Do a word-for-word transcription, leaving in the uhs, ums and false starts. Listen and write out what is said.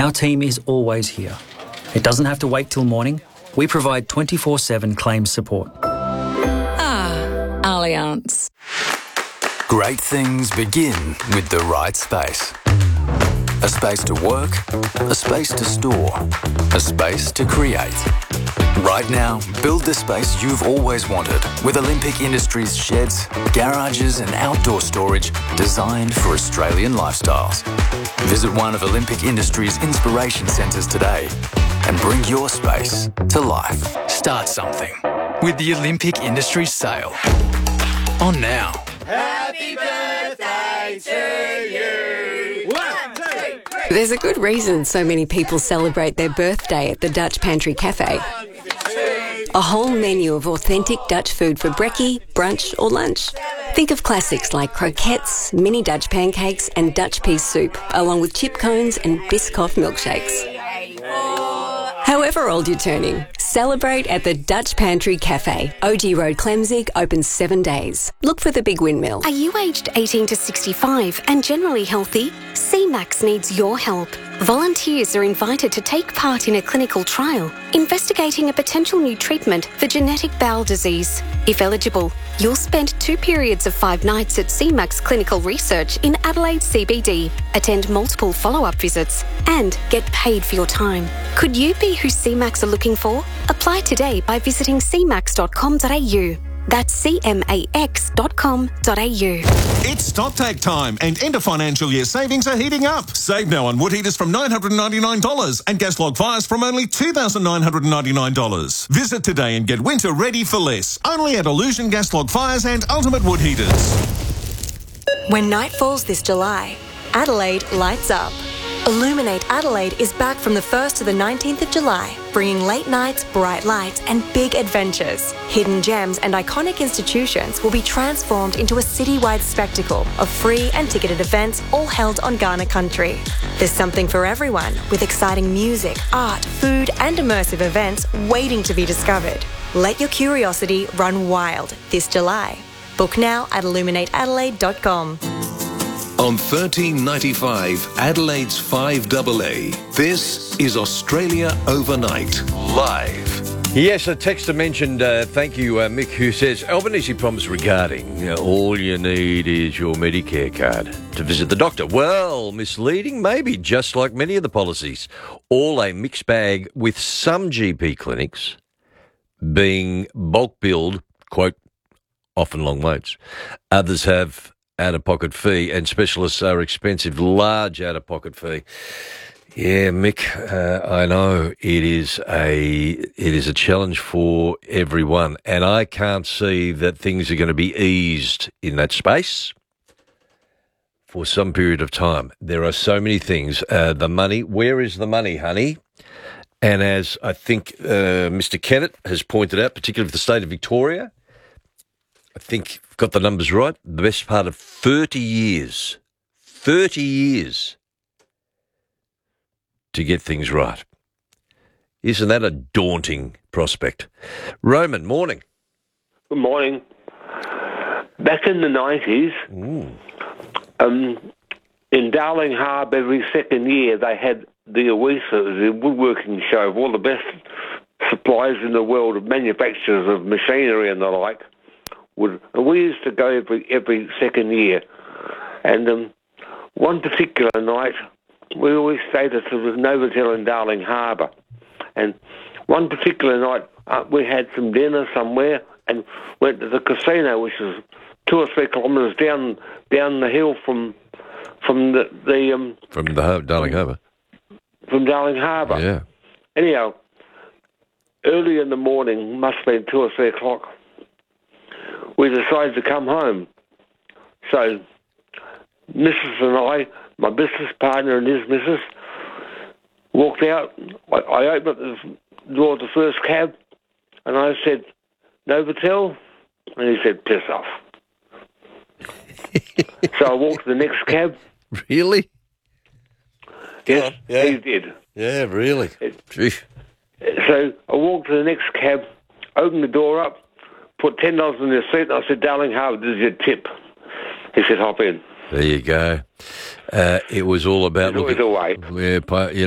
our team is always here. It doesn't have to wait till morning. We provide twenty-four seven claims support. Ah, Allianz. Great things begin with the right space. A space to work, a space to store, a space to create. Right now, build the space you've always wanted with Olympic Industries sheds, garages and outdoor storage designed for Australian lifestyles. Visit one of Olympic Industries inspiration centres today and bring your space to life. Start something with the Olympic Industries sale. On now. Happy birthday to you! One, two, three! There's a good reason so many people celebrate their birthday at the Dutch Pantry Cafe. A whole menu of authentic Dutch food for brekkie, brunch or lunch. Think of classics like croquettes, mini Dutch pancakes and Dutch pea soup, along with chip cones and Biscoff milkshakes. However old you're turning, celebrate at the Dutch Pantry Cafe. O G Road, Clemzig, open seven days. Look for the Big Windmill. Are you aged eighteen to sixty-five and generally healthy? C MAX needs your help. Volunteers are invited to take part in a clinical trial investigating a potential new treatment for genetic bowel disease. If eligible, you'll spend two periods of five nights at C MAX Clinical Research in Adelaide C B D, attend multiple follow-up visits, and get paid for your time. Could you be who C MAX are looking for? Apply today by visiting c max dot com dot a u. That's c max dot com dot a u. It's stocktake time and end of financial year savings are heating up. Save now on wood heaters from nine hundred ninety-nine dollars and gas log fires from only two thousand nine hundred ninety-nine dollars. Visit today and get winter ready for less. Only at Illusion Gas Log Fires and Ultimate Wood Heaters. When night falls this July, Adelaide lights up. Illuminate Adelaide is back from the first to the nineteenth of July, bringing late nights, bright lights and big adventures. Hidden gems and iconic institutions will be transformed into a citywide spectacle of free and ticketed events all held on Kaurna country. There's something for everyone, with exciting music, art, food and immersive events waiting to be discovered. Let your curiosity run wild this July. Book now at illuminate adelaide dot com. On thirteen ninety-five, Adelaide's five A A. This is Australia Overnight, live. Yes, a texter mentioned, uh, thank you, uh, Mick, who says, Albanese promise regarding uh, all you need is your Medicare card to visit the doctor. Well, misleading, maybe, just like many of the policies. All a mixed bag, with some G P clinics being bulk billed, quote, often long waits. Others have out-of-pocket fee, and specialists are expensive, large out-of-pocket fee. Yeah, Mick, uh, I know it is a it is a challenge for everyone, and I can't see that things are going to be eased in that space for some period of time. There are so many things. Uh, the money, where is the money, honey? And as I think uh, Mister Kennett has pointed out, particularly for the state of Victoria, I think I've got the numbers right, the best part of thirty years, thirty years to get things right. Isn't that a daunting prospect? Roman, morning. Good morning. Back in the nineties, um, in Darling Harbour every second year they had the Awisa, the woodworking show of all the best suppliers in the world of manufacturers of machinery and the like. Would, and we used to go every every second year. And um, one particular night, we always stayed at the Novotel in Darling Harbour. And one particular night, uh, we had some dinner somewhere and went to the casino, which is two or three kilometres down down the hill from from the... the um, from the Har- Darling Harbour? From Darling Harbour. Yeah. Anyhow, early in the morning, must have been two or three o'clock, we decided to come home. So, Missus and I, my business partner and his missus, walked out. I, I opened up the door of the first cab, and I said, Novotel? And he said, piss off. So I walked to the next cab. Really? Yes, yeah. he did. Yeah, really. It, so I walked to the next cab, opened the door up, put ten dollars in the seat, and I said, Darling Harbour, this is your tip. He said, hop in. There you go. Uh, it was all about There's looking. always a way. Yeah,